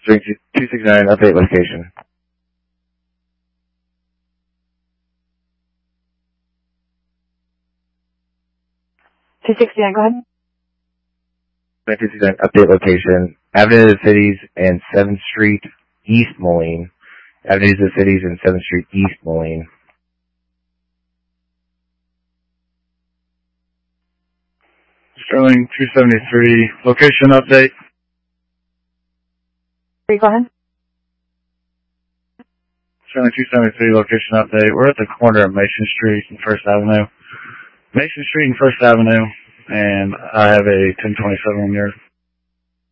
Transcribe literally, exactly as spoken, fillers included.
two sixty-nine, update location. two sixty-nine, go ahead. two sixty-nine, update location. Avenue of the Cities and seventh Street, East Moline. Avenue of the Cities and seventh Street, East Moline. Sterling two seventy-three, location update. Go ahead. Sterling two seventy-three, location update. We're at the corner of Mason Street and First Avenue. Mason Street and First Avenue, and I have a ten twenty-seven on yours.